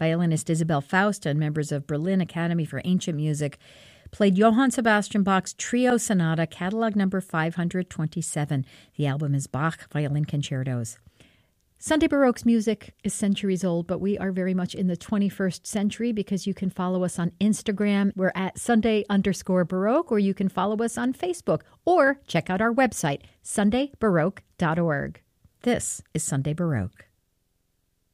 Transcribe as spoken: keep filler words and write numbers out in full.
Violinist Isabel Faust and members of Berlin Academy for Ancient Music played Johann Sebastian Bach's Trio Sonata, catalog number five hundred twenty-seven. The album is Bach Violin Concertos. Sunday Baroque's music is centuries old, but we are very much in the twenty-first century because you can follow us on Instagram. We're at Sunday underscore Baroque, or you can follow us on Facebook, or check out our website, sunday baroque dot org. This is Sunday Baroque.